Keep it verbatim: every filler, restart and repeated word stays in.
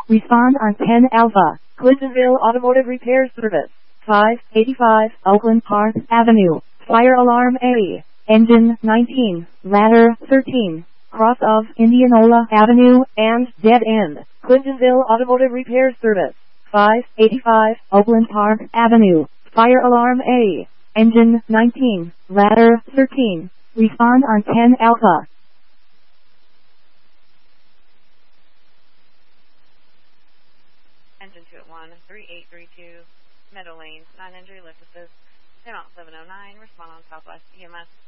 Respond on ten Alpha. Clintonville Automotive Repair Service. five eighty-five Oakland Park Avenue. Fire alarm A. Engine nineteen. Ladder thirteen. Cross of Indianola Avenue and dead end. Clintonville Automotive Repair Service. five eighty-five Oakland Park Avenue. Fire alarm A. Engine nineteen. Ladder thirteen. Respond on ten Alpha. Engine two at one, three eight three two, Meadow Lane, nine injury lift assist, ten out seven oh nine, respond on Southwest E M S